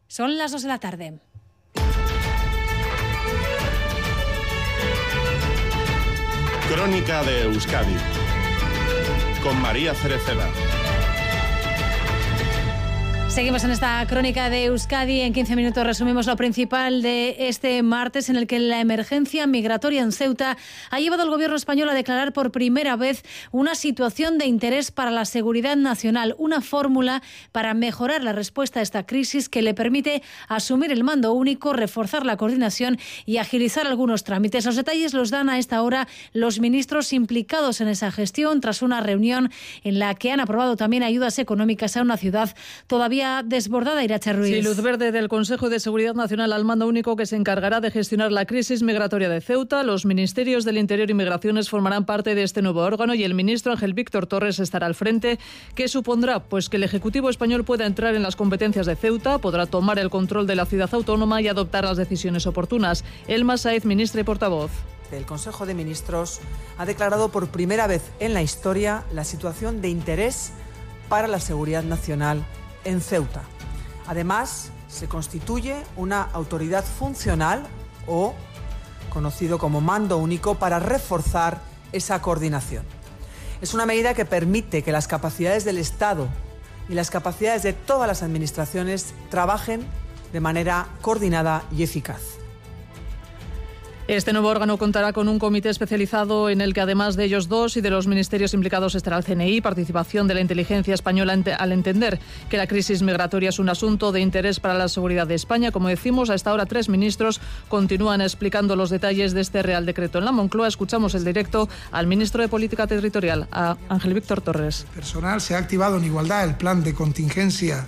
Son las 2 de la tarde. Crónica de Euskadi con María Cereceda. Seguimos en esta crónica de Euskadi. En 15 minutos resumimos lo principal de este martes, en el que la emergencia migratoria en Ceuta ha llevado al gobierno español a declarar por primera vez una situación de interés para la seguridad nacional, una fórmula para mejorar la respuesta a esta crisis que le permite asumir el mando único, reforzar la coordinación y agilizar algunos trámites. Los detalles los dan a esta hora los ministros implicados en esa gestión, tras una reunión en la que han aprobado también ayudas económicas a una ciudad todavía desbordada. Irache Ruiz. Sí, luz verde del Consejo de Seguridad Nacional al mando único que se encargará de gestionar la crisis migratoria de Ceuta. Los ministerios del Interior y Migraciones formarán parte de este nuevo órgano y el ministro Ángel Víctor Torres estará al frente. ¿Qué supondrá? Pues que el Ejecutivo español pueda entrar en las competencias de Ceuta, podrá tomar el control de la ciudad autónoma y adoptar las decisiones oportunas. Elma Saez, ministra y portavoz. El Consejo de Ministros ha declarado por primera vez en la historia la situación de interés para la seguridad nacional en Ceuta. Además, se constituye una autoridad funcional o conocido como mando único para reforzar esa coordinación. Es una medida que permite que las capacidades del Estado y las capacidades de todas las administraciones trabajen de manera coordinada y eficaz. Este nuevo órgano contará con un comité especializado en el que, además de ellos dos y de los ministerios implicados, estará el CNI, participación de la inteligencia española al entender que la crisis migratoria es un asunto de interés para la seguridad de España. Como decimos, a esta hora 3 ministros continúan explicando los detalles de este Real Decreto. En la Moncloa escuchamos el directo al ministro de Política Territorial, a Ángel Víctor Torres. El personal se ha activado en igualdad el plan de contingencia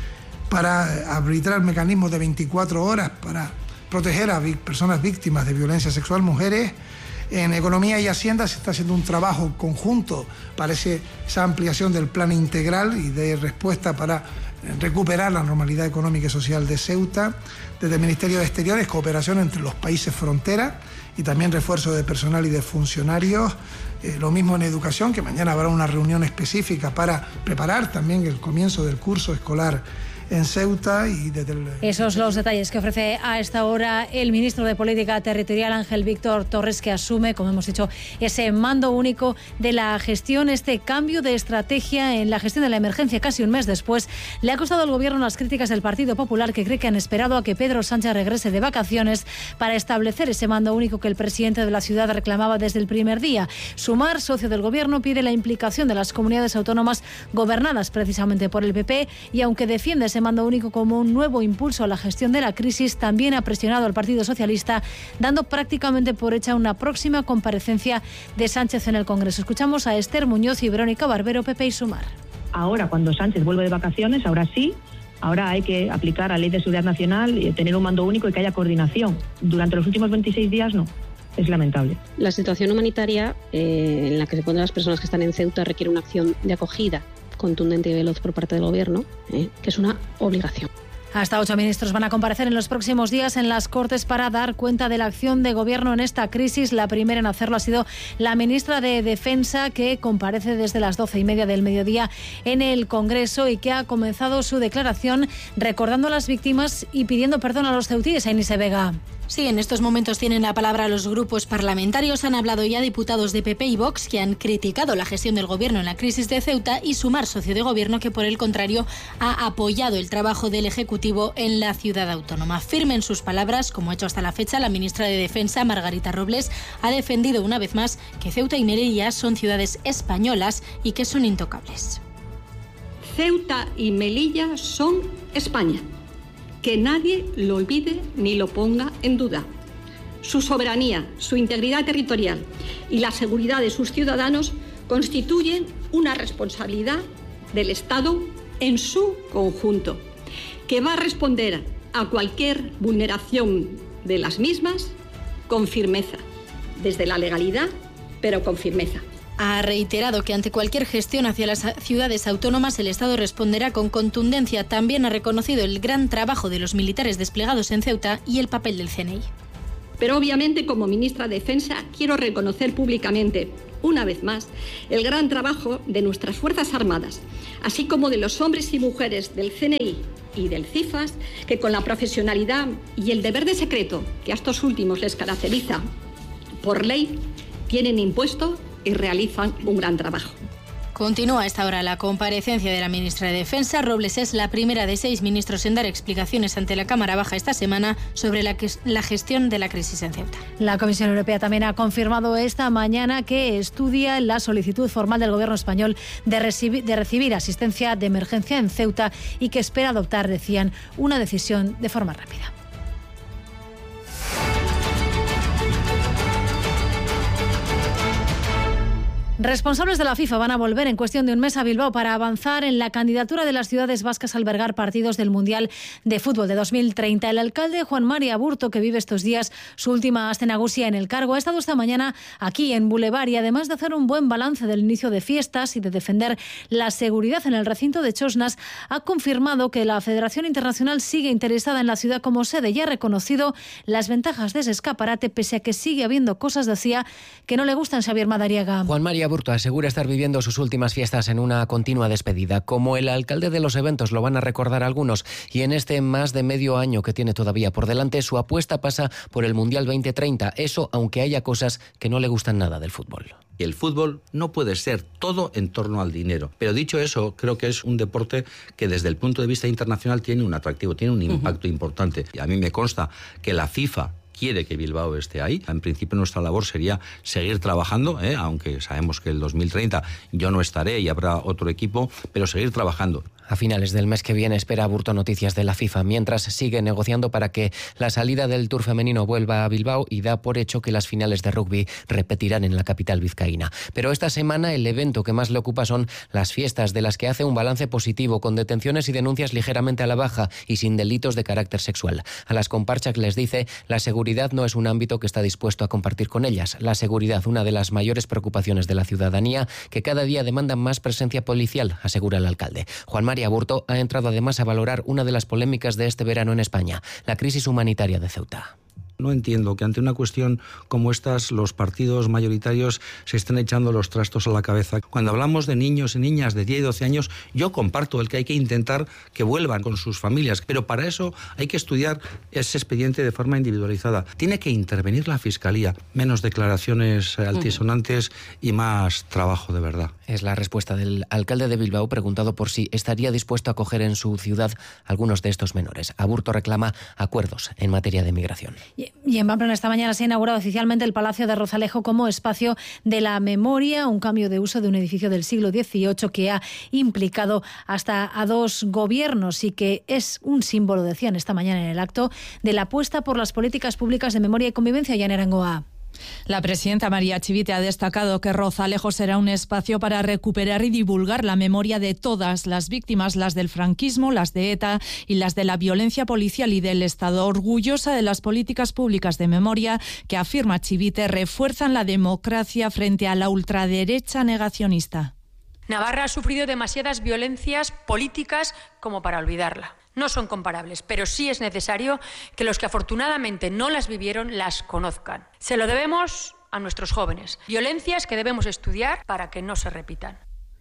para arbitrar mecanismos de 24 horas para proteger a personas víctimas de violencia sexual, mujeres. En Economía y Hacienda se está haciendo un trabajo conjunto para esa ampliación del plan integral y de respuesta para recuperar la normalidad económica y social de Ceuta. Desde el Ministerio de Exteriores, cooperación entre los países frontera y también refuerzo de personal y de funcionarios. Lo mismo en educación, que mañana habrá una reunión específica para preparar también el comienzo del curso escolar en Ceuta. Y desde Esos los detalles que ofrece a esta hora el ministro de Política Territorial, Ángel Víctor Torres, que asume, como hemos dicho, ese mando único de la gestión. Este cambio de estrategia en la gestión de la emergencia casi un mes después le ha costado al gobierno las críticas del Partido Popular, que cree que han esperado a que Pedro Sánchez regrese de vacaciones para establecer ese mando único que el presidente de la ciudad reclamaba desde el primer día. Sumar, socio del gobierno, pide la implicación de las comunidades autónomas gobernadas precisamente por el PP, y aunque defiende ese mando único como un nuevo impulso a la gestión de la crisis, también ha presionado al Partido Socialista, dando prácticamente por hecha una próxima comparecencia de Sánchez en el Congreso. Escuchamos a Esther Muñoz y Verónica Barbero, PP y Sumar. Ahora, cuando Sánchez vuelve de vacaciones, ahora sí, ahora hay que aplicar la Ley de Seguridad Nacional y tener un mando único y que haya coordinación. Durante los últimos 26 días no. Es lamentable. La situación humanitaria en la que se ponen las personas que están en Ceuta requiere una acción de acogida contundente y veloz por parte del Gobierno, que es una obligación. Hasta 8 ministros van a comparecer en los próximos días en las Cortes para dar cuenta de la acción de Gobierno en esta crisis. La primera en hacerlo ha sido la ministra de Defensa, que comparece desde las 12:30 del mediodía en el Congreso y que ha comenzado su declaración recordando a las víctimas y pidiendo perdón a los ceutíes. A Inés Vega. Sí, en estos momentos tienen la palabra los grupos parlamentarios. Han hablado ya diputados de PP y Vox, que han criticado la gestión del Gobierno en la crisis de Ceuta, y Sumar, socio de Gobierno, que por el contrario ha apoyado el trabajo del Ejecutivo en la ciudad autónoma. Firme en sus palabras, como ha hecho hasta la fecha la ministra de Defensa, Margarita Robles, ha defendido una vez más que Ceuta y Melilla son ciudades españolas y que son intocables. Ceuta y Melilla son España. Que nadie lo olvide ni lo ponga en duda. Su soberanía, su integridad territorial y la seguridad de sus ciudadanos constituyen una responsabilidad del Estado en su conjunto, que va a responder a cualquier vulneración de las mismas con firmeza, desde la legalidad, pero con firmeza. Ha reiterado que ante cualquier gestión hacia las ciudades autónomas el Estado responderá con contundencia. También ha reconocido el gran trabajo de los militares desplegados en Ceuta y el papel del CNI. Pero obviamente, como ministra de Defensa, quiero reconocer públicamente, una vez más, el gran trabajo de nuestras Fuerzas Armadas, así como de los hombres y mujeres del CNI y del CIFAS, que con la profesionalidad y el deber de secreto que a estos últimos les caracteriza por ley, tienen impuesto y realizan un gran trabajo. Continúa a esta hora la comparecencia de la ministra de Defensa. Robles es la primera de 6 ministros en dar explicaciones ante la Cámara Baja esta semana sobre la gestión de la crisis en Ceuta. La Comisión Europea también ha confirmado esta mañana que estudia la solicitud formal del Gobierno español de recibir asistencia de emergencia en Ceuta y que espera adoptar, decían, una decisión de forma rápida. Responsables de la FIFA van a volver en cuestión de un mes a Bilbao para avanzar en la candidatura de las ciudades vascas a albergar partidos del Mundial de Fútbol de 2030. El alcalde Juan Mari Aburto, que vive estos días su última astenagusia en el cargo, ha estado esta mañana aquí en Boulevard y además de hacer un buen balance del inicio de fiestas y de defender la seguridad en el recinto de Chosnas, ha confirmado que la Federación Internacional sigue interesada en la ciudad como sede y ha reconocido las ventajas de ese escaparate, pese a que sigue habiendo cosas, decía, que no le gustan. Xavier Madariaga. Juan Mari Aburto asegura estar viviendo sus últimas fiestas en una continua despedida. Como el alcalde de los eventos, lo van a recordar algunos, y en este más de medio año que tiene todavía por delante, su apuesta pasa por el Mundial 2030. Eso, aunque haya cosas que no le gustan nada del fútbol. El fútbol no puede ser todo en torno al dinero. Pero dicho eso, creo que es un deporte que desde el punto de vista internacional tiene un atractivo, tiene un impacto importante. Y a mí me consta que la FIFA quiere que Bilbao esté ahí. En principio nuestra labor sería seguir trabajando, aunque sabemos que el 2030 yo no estaré y habrá otro equipo, pero seguir trabajando. A finales del mes que viene espera Aburto noticias de la FIFA, mientras sigue negociando para que la salida del Tour femenino vuelva a Bilbao y da por hecho que las finales de rugby repetirán en la capital vizcaína. Pero esta semana el evento que más le ocupa son las fiestas, de las que hace un balance positivo, con detenciones y denuncias ligeramente a la baja y sin delitos de carácter sexual. A las comparchas les dice: la seguridad no es un ámbito que está dispuesto a compartir con ellas. La seguridad, una de las mayores preocupaciones de la ciudadanía, que cada día demanda más presencia policial, asegura el alcalde. Juan Mari Aburto ha entrado además a valorar una de las polémicas de este verano en España, la crisis humanitaria de Ceuta. No entiendo que ante una cuestión como estas los partidos mayoritarios se estén echando los trastos a la cabeza. Cuando hablamos de niños y niñas de 10 y 12 años, yo comparto el que hay que intentar que vuelvan con sus familias, pero para eso hay que estudiar ese expediente de forma individualizada. Tiene que intervenir la Fiscalía, menos declaraciones altisonantes y más trabajo de verdad. Es la respuesta del alcalde de Bilbao, preguntado por si estaría dispuesto a acoger en su ciudad algunos de estos menores. Aburto reclama acuerdos en materia de migración. Y en Pamplona esta mañana se ha inaugurado oficialmente el Palacio de Rozalejo como espacio de la memoria, un cambio de uso de un edificio del siglo XVIII que ha implicado hasta a 2 gobiernos y que es un símbolo, decían esta mañana en el acto, de la apuesta por las políticas públicas de memoria y convivencia. Yanira Arangoa. La presidenta María Chivite ha destacado que Rozalejo será un espacio para recuperar y divulgar la memoria de todas las víctimas, las del franquismo, las de ETA y las de la violencia policial y del Estado. Orgullosa de las políticas públicas de memoria que, afirma Chivite, refuerzan la democracia frente a la ultraderecha negacionista. Navarra ha sufrido demasiadas violencias políticas como para olvidarla. No son comparables, pero sí es necesario que los que afortunadamente no las vivieron las conozcan. Se lo debemos a nuestros jóvenes. Violencias que debemos estudiar para que no se repitan.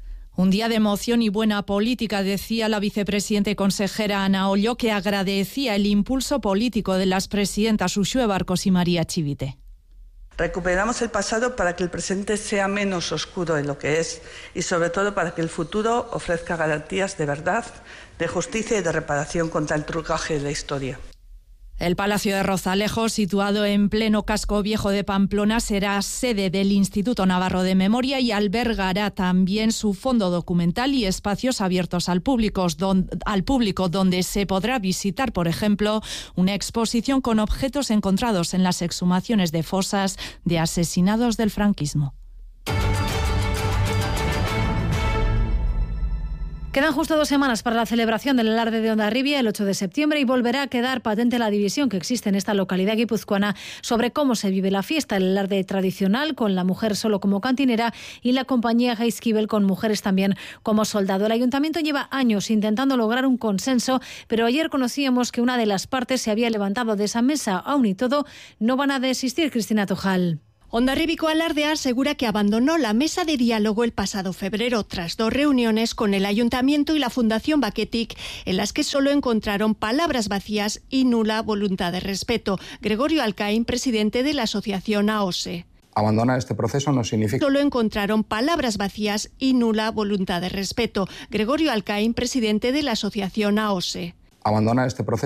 Un día de emoción y buena política, decía la vicepresidenta y consejera Ana Ollo, que agradecía el impulso político de las presidentas Uxue Barkos y María Chivite. Recuperamos el pasado para que el presente sea menos oscuro de lo que es y sobre todo para que el futuro ofrezca garantías de verdad, de justicia y de reparación contra el trucaje de la historia. El Palacio de Rozalejo, situado en pleno casco viejo de Pamplona, será sede del Instituto Navarro de Memoria y albergará también su fondo documental y espacios abiertos al público, donde se podrá visitar, por ejemplo, una exposición con objetos encontrados en las exhumaciones de fosas de asesinados del franquismo. Quedan justo 2 semanas para la celebración del alarde de Hondarribia, el 8 de septiembre, y volverá a quedar patente la división que existe en esta localidad guipuzcoana sobre cómo se vive la fiesta. El alarde tradicional, con la mujer solo como cantinera, y la compañía Jaizkibel, con mujeres también como soldado. El ayuntamiento lleva años intentando lograr un consenso, pero ayer conocíamos que una de las partes se había levantado de esa mesa. Aún y todo, no van a desistir, Cristina Tojal. Hondarribiko Alardea asegura que abandonó la mesa de diálogo el pasado febrero tras 2 reuniones con el Ayuntamiento y la Fundación Baketik, en las que solo encontraron palabras vacías y nula voluntad de respeto. Gregorio Alcaín, presidente de la asociación AOSE. Abandonar este proceso no significa... Solo encontraron palabras vacías y nula voluntad de respeto. Gregorio Alcaín, presidente de la asociación AOSE. Abandonar este proceso